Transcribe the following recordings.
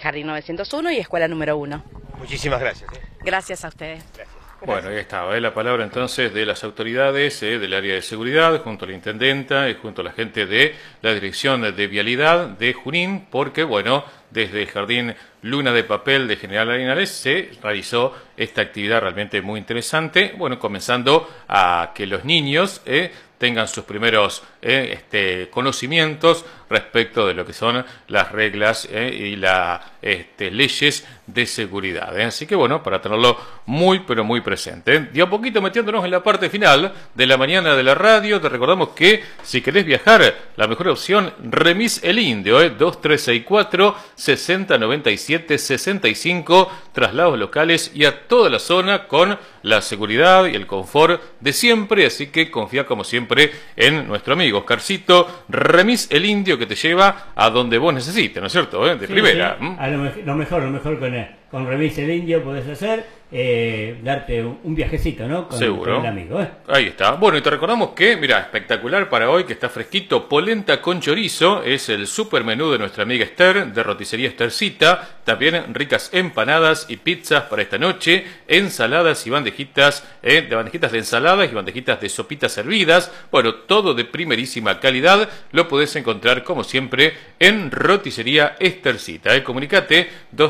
Jardín 901 y Escuela número 1. Muchísimas gracias. Gracias a ustedes. Gracias. Bueno, ahí estaba, la palabra entonces de las autoridades del área de seguridad, junto a la intendenta y junto a la gente de la Dirección de Vialidad de Junín, porque, bueno, desde el Jardín Luna de Papel de General Arenales se realizó esta actividad realmente muy interesante, bueno, comenzando a que los niños tengan sus primeros conocimientos respecto de lo que son las reglas y las leyes de seguridad. Así que bueno, para tenerlo muy pero muy presente. De a poquito metiéndonos en la parte final de la mañana de la radio, te recordamos que si querés viajar, la mejor opción, Remis El Indio, 2364 6097 65, traslados locales y a toda la zona con la seguridad y el confort de siempre, así que confía como siempre en nuestro amigo Oscarcito, Remis El Indio, que te lleva a donde vos necesites, ¿no es cierto? De sí, primera. Sí. A lo mejor con Remis El Indio podés hacer, darte un viajecito, ¿no? Seguro. Con el amigo, Ahí está. Bueno, y te recordamos que, mira, espectacular para hoy, que está fresquito, polenta con chorizo, es el super menú de nuestra amiga Esther, de roticería Esthercita, también ricas empanadas y pizzas para esta noche, ensaladas y bandejitas, de ensaladas y bandejitas de sopitas servidas, bueno, todo de primerísima calidad, lo podés encontrar como siempre en roticería Esthercita, Comunicate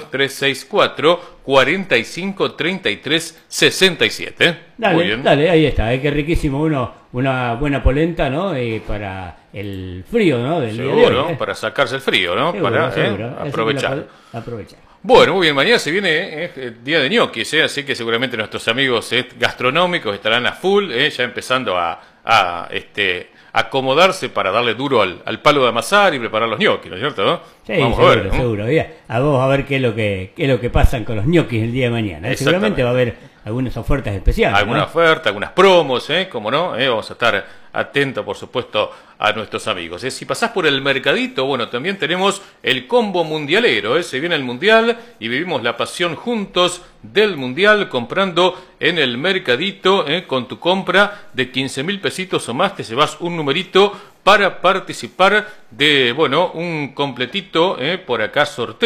2364 45 33 67. Dale, Muy bien. dale, ahí está, qué riquísimo una buena polenta, ¿no? Para el frío, ¿no? Del día de hoy, Para sacarse el frío, ¿no? Seguro, Para seguro. aprovechar. Aprovechar. Bueno, muy bien, mañana se viene el día de ñoquis, así que seguramente nuestros amigos gastronómicos estarán a full, ya empezando a acomodarse para darle duro al palo de amasar y preparar los ñoquis, ¿no es cierto? Sí, vamos seguro, a ver, ¿no? seguro. Vamos a ver qué es lo que pasan con los ñoquis el día de mañana. Seguramente va a haber algunas ofertas especiales. Alguna oferta, algunas promos, como no, vamos a estar atentos, por supuesto, a nuestros amigos. Si pasás por el mercadito, bueno, también tenemos el combo mundialero, se viene el mundial y vivimos la pasión juntos del mundial comprando en el mercadito, con tu compra de 15.000 pesitos o más, te llevas un numerito para participar de, bueno, un completito, por acá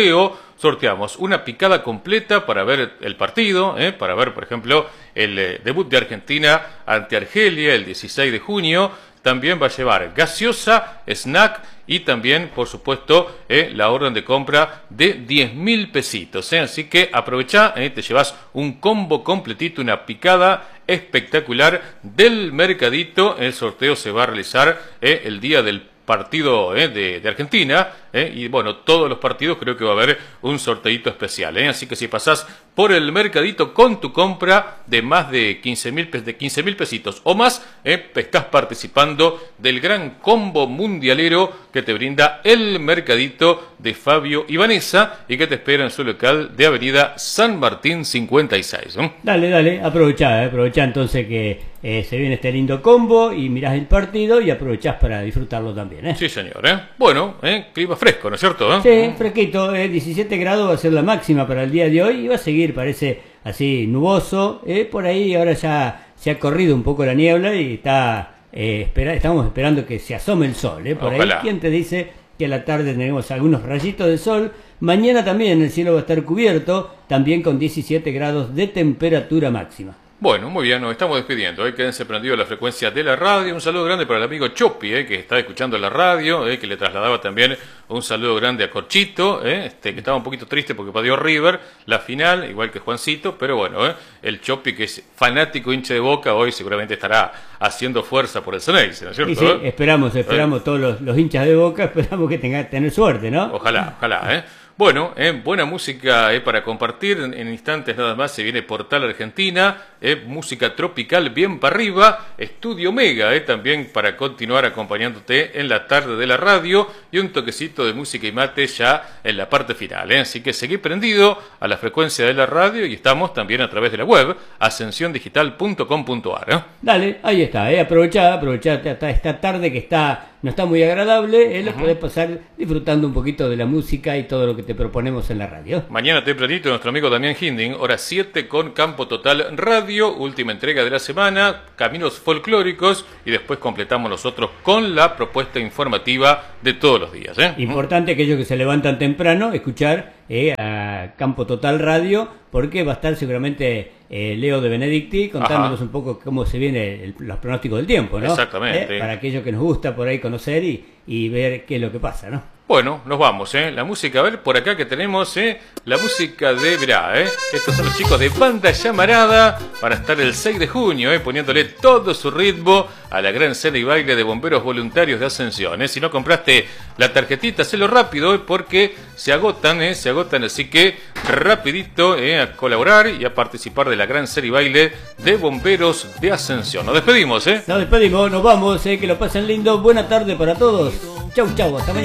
sorteamos una picada completa para ver el partido, para ver, por ejemplo, el debut de Argentina ante Argelia el 16 de junio. También va a llevar gaseosa, snack y también, por supuesto, la orden de compra de 10.000 pesitos. Así que aprovecha, te llevas un combo completito, una picada espectacular del mercadito. El sorteo se va a realizar el día del partido de Argentina, y bueno, todos los partidos creo que va a haber un sorteito especial, así que si pasás por el mercadito con tu compra de más de 15.000 pesitos o más, estás participando del gran combo mundialero que te brinda el mercadito de Fabio y Vanessa y que te espera en su local de Avenida San Martín 56. Dale, aprovechá entonces que se viene este lindo combo y mirás el partido y aprovechás para disfrutarlo también. Sí, señor. Bueno, clima fresco, ¿no es cierto? Sí, fresquito, 17 grados va a ser la máxima para el día de hoy y va a seguir, parece así nuboso, por ahí ahora ya se ha corrido un poco la niebla y estamos esperando que se asome el sol, por Ojalá. ahí, ¿quién te dice que a la tarde tenemos algunos rayitos de sol? Mañana también el cielo va a estar cubierto, también con 17 grados de temperatura máxima. Bueno, muy bien, nos estamos despidiendo. Quédense prendidos a la frecuencia de la radio. Un saludo grande para el amigo Chopi, que está escuchando la radio, que le trasladaba también un saludo grande a Corchito, que estaba un poquito triste porque perdió River la final, igual que Juancito, pero bueno, el Chopi, que es fanático hincha de Boca, hoy seguramente estará haciendo fuerza por el Ceneice, ¿no es cierto? Y sí, esperamos todos los hinchas de Boca, esperamos que tener suerte, ¿no? Ojalá. Bueno, buena música para compartir. En instantes nada más se viene Portal Argentina, música tropical bien para arriba, Estudio Mega, también para continuar acompañándote en la tarde de la radio y un toquecito de música y mate ya en la parte final. Así que seguí prendido a la frecuencia de la radio y estamos también a través de la web ascensiondigital.com.ar. Dale, ahí está, aprovechá esta tarde que no está muy agradable, lo podés pasar disfrutando un poquito de la música y todo lo que te proponemos en la radio. Mañana tempranito nuestro amigo Damián Hinding, hora 7 con Campo Total Radio, última entrega de la semana, caminos folclóricos y después completamos nosotros con la propuesta informativa de todos los días. Importante aquellos que se levantan temprano, escuchar a Campo Total Radio, porque va a estar seguramente Leo de Benedicti contándonos un poco cómo se viene los pronósticos del tiempo, ¿no? Exactamente. Para aquellos que nos gusta por ahí conocer y ver qué es lo que pasa, ¿no? Bueno, nos vamos, la música, a ver, por acá que tenemos, la música de, mirá, estos son los chicos de Banda Llamarada, van a estar el 6 de junio, poniéndole todo su ritmo a la gran cena y baile de bomberos voluntarios de Ascensión, Si no compraste la tarjetita, hacelo rápido, porque se agotan, así que rapidito, a colaborar y a participar de la gran cena y baile de bomberos de Ascensión. Nos despedimos, Nos despedimos, nos vamos, que lo pasen lindo, buena tarde para todos, chau, hasta mañana.